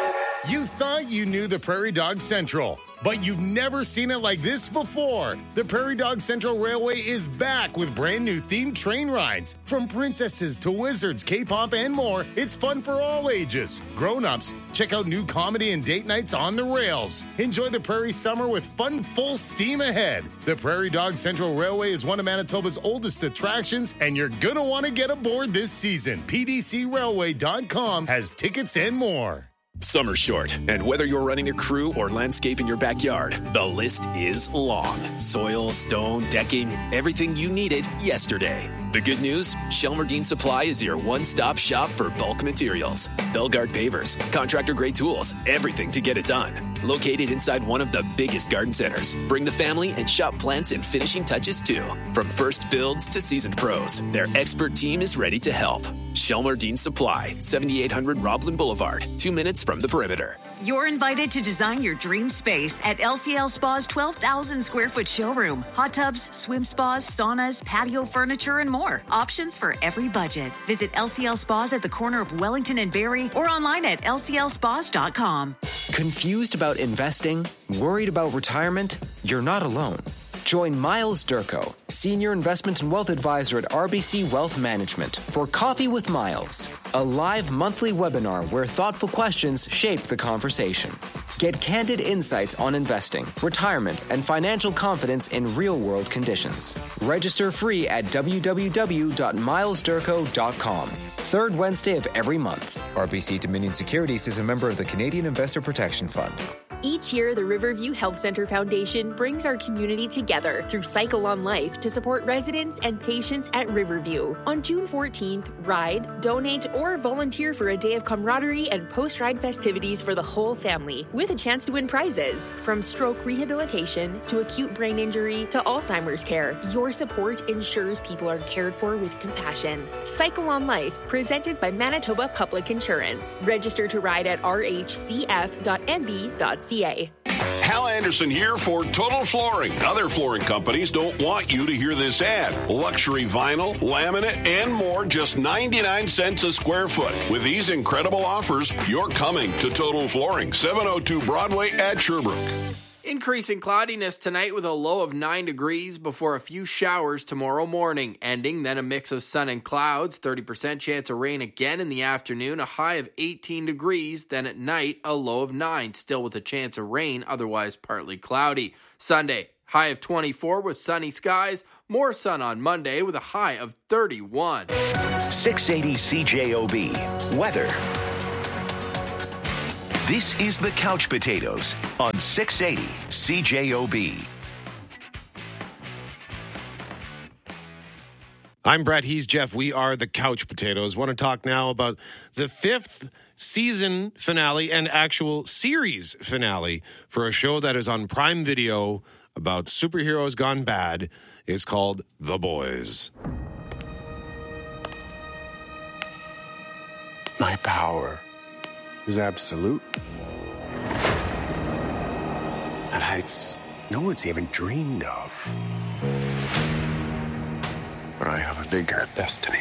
You thought you knew the Prairie Dog Central, but you've never seen it like this before. The Prairie Dog Central Railway is back with brand new themed train rides. From princesses to wizards, K-pop, and more, it's fun for all ages. Grown-ups, check out new comedy and date nights on the rails. Enjoy the Prairie summer with fun full steam ahead. The Prairie Dog Central Railway is one of Manitoba's oldest attractions, and you're going to want to get aboard this season. P D C railway dot com has tickets and more. Summer's short, and whether you're running a crew or landscaping your backyard, the list is long. Soil, stone, decking, everything you needed yesterday. The good news? Shelmerdine Supply is your one-stop shop for bulk materials. Belgard pavers, contractor-grade tools, everything to get it done. Located inside one of the biggest garden centers. Bring the family and shop plants and finishing touches too. From first builds to seasoned pros, their expert team is ready to help. Shelmerdine Supply, seventy-eight hundred Roblin Boulevard, two minutes from the perimeter. You're invited to design your dream space at L C L Spa's twelve thousand square foot showroom. Hot tubs, swim spas, saunas, patio furniture, and more. Options for every budget. Visit L C L Spas at the corner of Wellington and Barrie or online at L C L spas dot com. Confused about investing? Worried about retirement? You're not alone. Join Miles Durko, Senior Investment and Wealth Advisor at R B C Wealth Management, for Coffee with Miles, a live monthly webinar where thoughtful questions shape the conversation. Get candid insights on investing, retirement, and financial confidence in real-world conditions. Register free at w w w dot miles durko dot com. Third Wednesday of every month. R B C Dominion Securities is a member of the Canadian Investor Protection Fund. Each year, the Riverview Health Center Foundation brings our community together through Cycle on Life to support residents and patients at Riverview. On June fourteenth, ride, donate, or volunteer for a day of camaraderie and post-ride festivities for the whole family, with a chance to win prizes. From stroke rehabilitation to acute brain injury to Alzheimer's care, your support ensures people are cared for with compassion. Cycle on Life, presented by Manitoba Public Insurance. Register to ride at r h c f dot n b dot c a. Hal Anderson here for Total Flooring. Other flooring companies don't want you to hear this ad. Luxury vinyl, laminate, and more, just ninety-nine cents a square foot. With these incredible offers, you're coming to Total Flooring, seven oh two Broadway at Sherbrooke. Increasing cloudiness tonight with a low of nine degrees before a few showers tomorrow morning. Ending, then a mix of sun and clouds, thirty percent chance of rain again in the afternoon, a high of eighteen degrees. Then at night, a low of nine, still with a chance of rain, otherwise partly cloudy. Sunday, high of twenty-four with sunny skies. More sun on Monday with a high of thirty-one. six eighty C J O B. Weather. This is the Couch Potatoes on six eighty C J O B. I'm Brett. He's Jeff. We are the Couch Potatoes. Want to talk now about the fifth season finale and actual series finale for a show that is on Prime Video about superheroes gone bad. It's called The Boys. My power is absolute. At heights no one's even dreamed of. But I have a bigger destiny.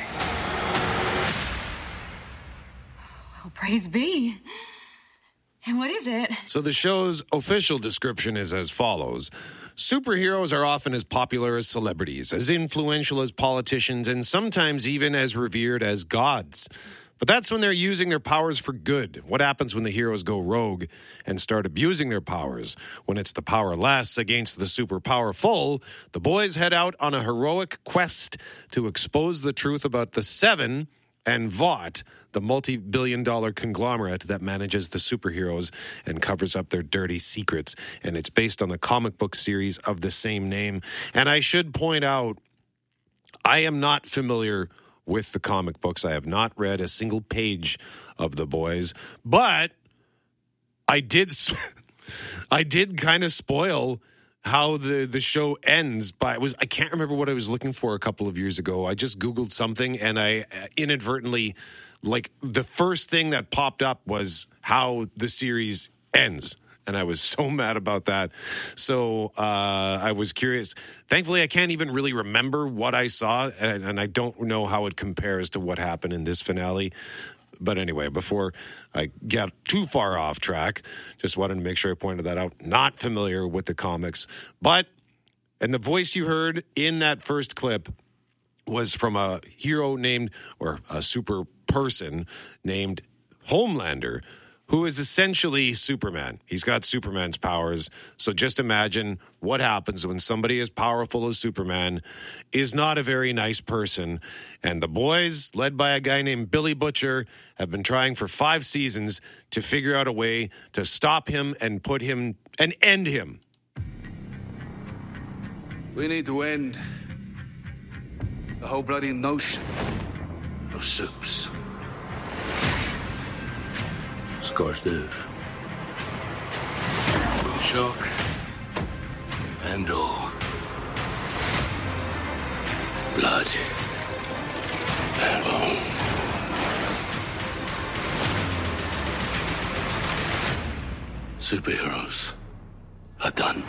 Well, praise be. And what is it? So the show's official description is as follows. Superheroes are often as popular as celebrities, as influential as politicians, and sometimes even as revered as gods. But that's when they're using their powers for good. What happens when the heroes go rogue and start abusing their powers? When it's the powerless against the super powerful, the boys head out on a heroic quest to expose the truth about the Seven and Vought, the multi-billion dollar conglomerate that manages the superheroes and covers up their dirty secrets. And it's based on the comic book series of the same name. And I should point out, I am not familiar with the comic books. I have not read a single page of The Boys, but I did I did kind of spoil how the, the show ends by, it was I can't remember what I was looking for a couple of years ago. I just Googled something and I inadvertently, like, the first thing that popped up was how the series ends. And I was so mad about that. So uh, I was curious. Thankfully, I can't even really remember what I saw, and, and I don't know how it compares to what happened in this finale. But anyway, before I get too far off track, just wanted to make sure I pointed that out. Not familiar with the comics. But, and the voice you heard in that first clip was from a hero named, or a super person named Homelander, who is essentially Superman. He's got Superman's powers. So just imagine what happens when somebody as powerful as Superman is not a very nice person. And the boys, led by a guy named Billy Butcher, have been trying for five seasons to figure out a way to stop him and put him and end him. We need to end the whole bloody notion of soups. Scorched earth. Shock and awe. Blood and bone. Superheroes are done.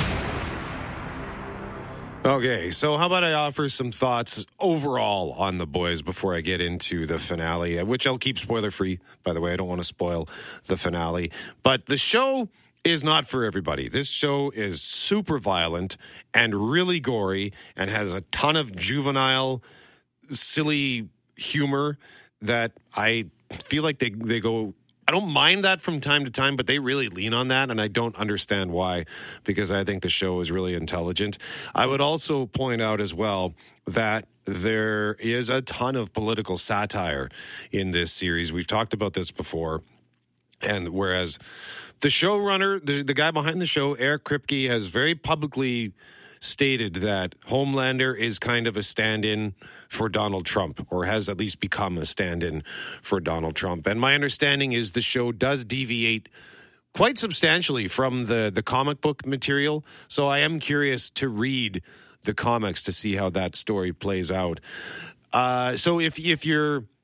Okay, so how about I offer some thoughts overall on The Boys before I get into the finale, which I'll keep spoiler-free, by the way. I don't want to spoil the finale. But the show is not for everybody. This show is super violent and really gory and has a ton of juvenile, silly humor that I feel like they, they go... I don't mind that from time to time, but they really lean on that, and I don't understand why, because I think the show is really intelligent. I would also point out as well that there is a ton of political satire in this series. We've talked about this before, and whereas the showrunner, the, the guy behind the show, Eric Kripke, has very publicly stated that Homelander is kind of a stand-in for Donald Trump, or has at least become a stand-in for Donald Trump. And my understanding is the show does deviate quite substantially from the, the comic book material. So I am curious to read the comics to see how that story plays out. Uh, so if if you're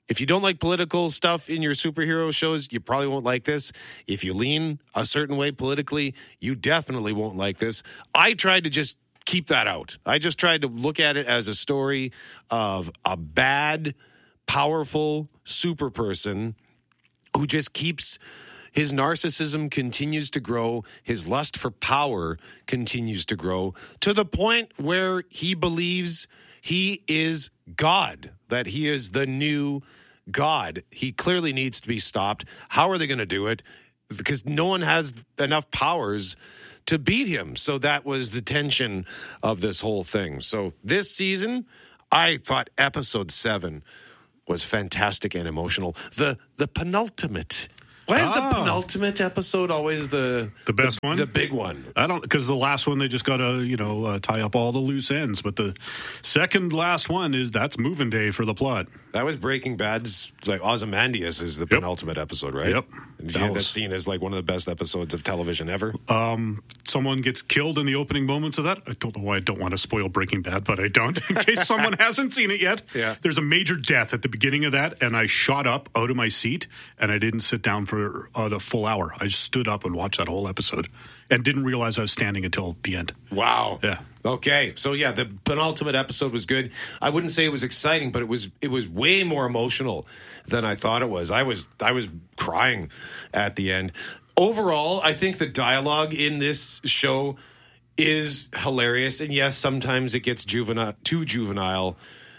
If you don't like political stuff in your superhero shows, you probably won't like this. If you lean a certain way politically, you definitely won't like this. I tried to just keep that out. I just tried to look at it as a story of a bad, powerful super person who just keeps, his narcissism continues to grow, his lust for power continues to grow, to the point where he believes he is God, that he is the new God. He clearly needs to be stopped. How are they going to do it? Because no one has enough powers to beat him. So that was the tension of this whole thing. So this season, I thought episode seven was fantastic and emotional. The the penultimate. Why is oh. the penultimate episode always the the best the, one, the big one? I don't, because the last one they just got to you know uh, tie up all the loose ends. But the second last one is that's moving day for the plot. That was Breaking Bad's, like Ozymandias is the yep. penultimate episode, right? Yep. And that that's seen as like one of the best episodes of television ever. Um, someone gets killed in the opening moments of that. I don't know why I don't want to spoil Breaking Bad, but I don't, in case someone hasn't seen it yet. Yeah. There's a major death at the beginning of that, and I shot up out of my seat, and I didn't sit down for uh, the full hour. I just stood up and watched that whole episode, and didn't realize I was standing until the end. Wow. Yeah. Okay. So yeah, the penultimate episode was good. I wouldn't say it was exciting, but it was it was way more emotional than I thought it was. I was I was crying at the end. Overall, I think the dialogue in this show is hilarious, and yes, sometimes it gets juvenile, too juvenile,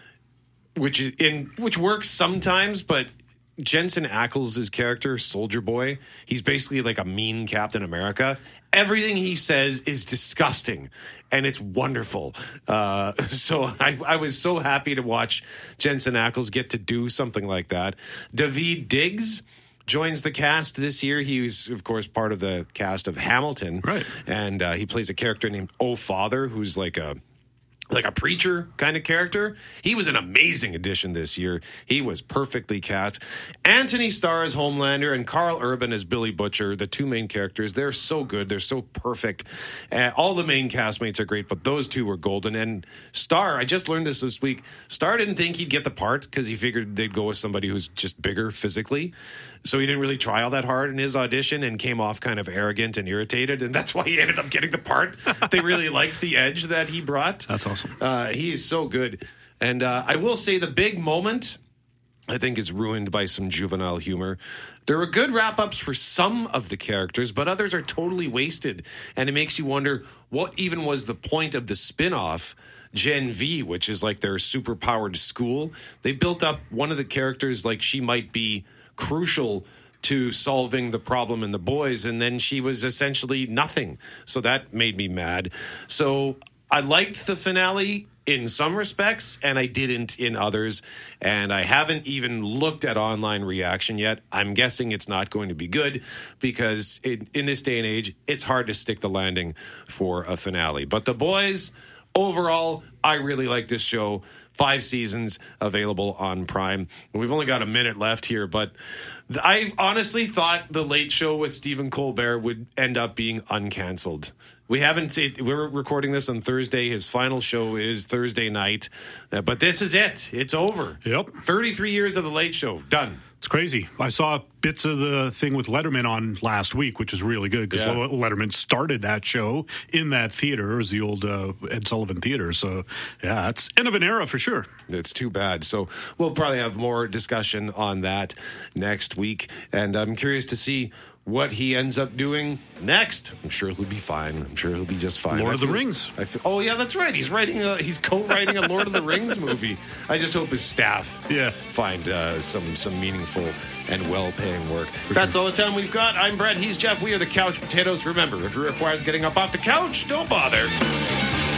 which is in which works sometimes, but Jensen Ackles' character, Soldier Boy, he's basically like a mean Captain America. Everything he says is disgusting, and it's wonderful. Uh, so I, I was so happy to watch Jensen Ackles get to do something like that. Daveed Diggs joins the cast this year. He's, of course, part of the cast of Hamilton. Right. And uh, he plays a character named Oh Father, who's like a like a preacher kind of character. He was an amazing addition this year. He was perfectly cast. Anthony Starr as Homelander and Carl Urban as Billy Butcher, the two main characters. They're so good. They're so perfect. Uh, all the main castmates are great, but those two were golden. And Starr, I just learned this this week, Starr didn't think he'd get the part because he figured they'd go with somebody who's just bigger physically. So he didn't really try all that hard in his audition and came off kind of arrogant and irritated, and that's why he ended up getting the part. They really liked the edge that he brought. That's awesome. Uh, he is so good. And uh, I will say the big moment, I think, is ruined by some juvenile humor. There were good wrap-ups for some of the characters, but others are totally wasted, and it makes you wonder what even was the point of the spin-off Gen V, which is like their super-powered school. They built up one of the characters like she might be crucial to solving the problem in The Boys, and then she was essentially nothing. So that made me mad. So I liked the finale in some respects, and I didn't in others. And I haven't even looked at online reaction yet. I'm guessing it's not going to be good because it, in this day and age, it's hard to stick the landing for a finale. But The Boys, overall, I really like this show. Five seasons available on Prime. We've only got a minute left here, but I honestly thought The Late Show with Stephen Colbert would end up being uncanceled. We haven't, it, we're recording this on Thursday. His final show is Thursday night, uh, but this is it. It's over. Yep. thirty-three years of The Late Show. Done. It's crazy. I saw bits of the thing with Letterman on last week, which is really good because yeah. Letterman started that show in that theater. It was the old uh, Ed Sullivan Theater. So, yeah, it's end of an era for sure. It's too bad. So we'll probably have more discussion on that next week. And I'm curious to see what he ends up doing next. I'm sure he'll be fine. I'm sure he'll be just fine. Lord I of feel, the Rings. I feel, oh, yeah, that's right. He's writing. A, he's co-writing a Lord of the Rings movie. I just hope his staff yeah. find uh, some some meaningful and well-paying work. For that's sure. all the time we've got. I'm Brett. He's Jeff. We are the Couch Potatoes. Remember, if it requires getting up off the couch, don't bother.